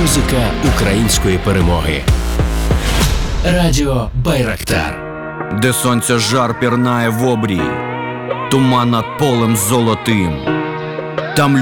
Музика української перемоги. Радіо Байрактар. Де сонця жар пірнає в обрій, туман над полем золотим. Там